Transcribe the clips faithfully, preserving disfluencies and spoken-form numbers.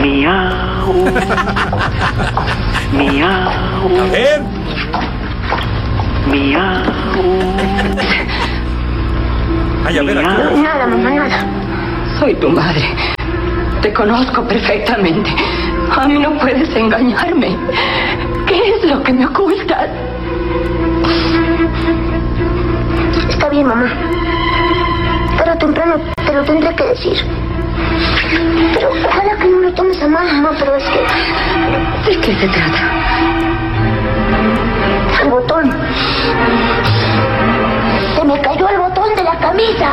Miau. Miau. A ver. Miau. Ay, a ver, aquí. Nada, mamá, nada. Soy tu madre. Te conozco perfectamente. A mí no puedes engañarme. ¿Qué es lo que me ocultas? Está bien, mamá. Tarde o temprano te lo tendré que decir. Pero ojalá que no lo tomes a mal, mamá, pero es que... ¿De qué se trata? El botón. Se me cayó el botón de la camisa.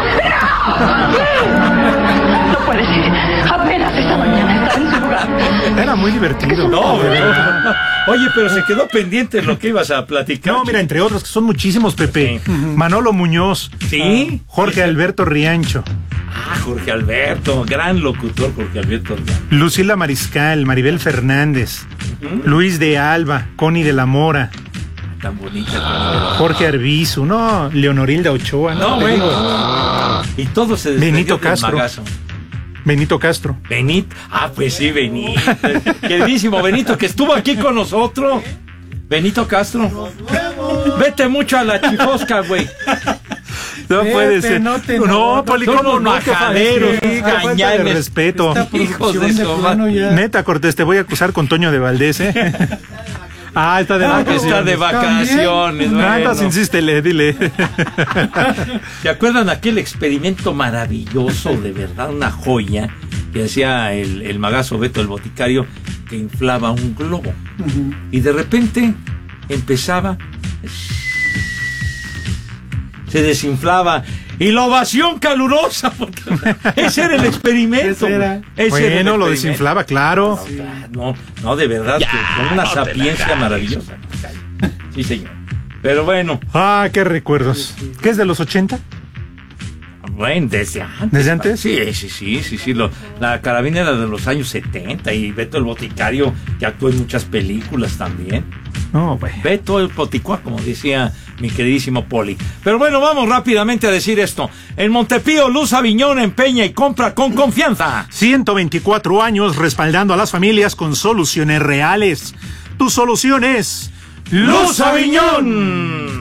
No puede ser. Apenas esta mañana estaba en su lugar. Era muy divertido. No, ¿verdad? Oye, pero se quedó pendiente lo que ibas a platicar. No, mira, entre otros, que son muchísimos, Pepe. Sí. Manolo Muñoz. Sí. Jorge Alberto Riancho. Ah, Jorge Alberto, gran locutor Jorge Alberto Riancho. Lucila Mariscal, Maribel Fernández. Uh-huh. Luis de Alba, Connie de la Mora. Tan bonita. Jorge Arbizu, no, Leonorilda Ochoa. No, güey. No. Y todo se desprendió Benito del Castro. magazo. Benito Castro. Benito, ah, pues sí, Benito. Queridísimo Benito, que estuvo aquí con nosotros. Benito Castro. Vete mucho a la chifosca, güey. No Pepe, puede ser. No, te no, no, Poli, son ¿cómo unos no? majaderos, Qué falta de gañanes. respeto. Hijos de de su plano madre. ya. Neta, Cortés, te voy a acusar con Toño de Valdés, ¿eh? Ah, está de Ah, que vacaciones. está de vacaciones. No, Bueno. andas, insístele, dile. ¿Se acuerdan aquel experimento maravilloso, de verdad, una joya, que hacía el, el magazo Beto el Boticario, que inflaba un globo? Uh-huh. Y de repente empezaba, se desinflaba, y la ovación calurosa, porque ese era el experimento. Ese era. Ese Bueno, era el lo experimento. desinflaba, claro. No, no, no, de verdad, Ya, que con una no te sapiencia la maravillosa. Sí, señor. Pero bueno, Ah, qué recuerdos. ¿Qué es de los ochenta? bueno, desde antes. ¿Desde antes? Sí, sí, sí, sí, sí. Lo, la carabina era de los años setenta y Beto el Boticario, que actuó en muchas películas también. No, güey. Beto el Boticua, como decía mi queridísimo Poli. Pero bueno, vamos rápidamente a decir esto. En Montepío, Luz Aviñón empeña y compra con confianza. ciento veinticuatro años respaldando a las familias con soluciones reales. Tu solución es ¡Luz Aviñón!